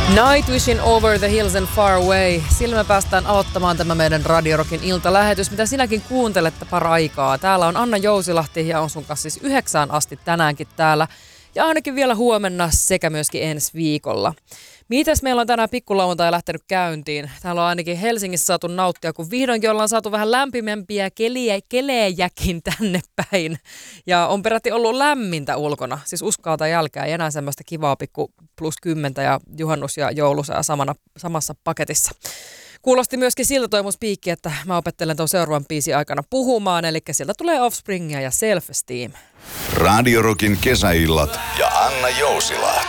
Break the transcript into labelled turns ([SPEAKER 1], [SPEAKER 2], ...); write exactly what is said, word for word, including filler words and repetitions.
[SPEAKER 1] Night Vision Over the Hills and Far Away. Sillä me päästään aloittamaan tämä meidän Radio Rockin iltalähetys, mitä sinäkin kuuntelet paraikaa. Täällä on Anna Jousilahti ja on sun kanssa siis yhdeksään asti tänäänkin täällä. Ja ainakin vielä huomenna sekä myöskin ensi viikolla. Mitäs meillä on tänään pikkulauantai lähtenyt käyntiin? Täällä on ainakin Helsingissä saatu nauttia, kun vihdoinkin ollaan saatu vähän lämpimämpiä keliä, kelejäkin tänne päin. Ja on peräti ollut lämmintä ulkona. Siis uskaa tai jälkää, ei enää semmoista kivaa pikku plus kymmentä ja juhannus ja joulusa samana, samassa paketissa. Kuulosti myöskin siltä toi mun spiikki, että mä opettelen tuon seuraavan biisin aikana puhumaan, eli sieltä tulee Offspringia ja Self Esteem.
[SPEAKER 2] Radio Rockin kesäillat ja Anna Jousila.